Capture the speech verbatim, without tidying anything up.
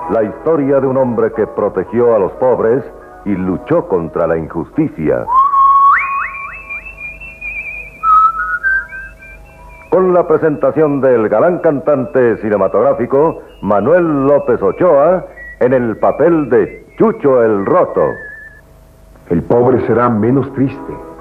la historia de un hombre que protegió a los pobres y luchó contra la injusticia. Con la presentación del galán cantante cinematográfico Manuel López Ochoa en el papel de Chucho el Roto. El pobre será menos triste,